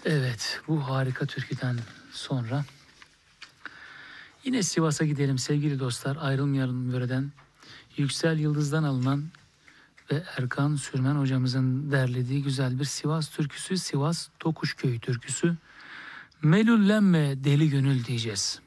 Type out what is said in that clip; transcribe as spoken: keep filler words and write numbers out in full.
Evet, bu harika türküden sonra yine Sivas'a gidelim sevgili dostlar. Ayrılmayalım yöreden. Yüksel Yıldız'dan alınan ve Erkan Sürmen hocamızın derlediği güzel bir Sivas türküsü, Sivas Tokuşköy türküsü. Melullenme deli gönül diyeceğiz.